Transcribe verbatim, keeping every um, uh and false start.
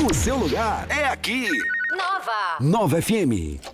O seu lugar é aqui. Nova. Nova F M.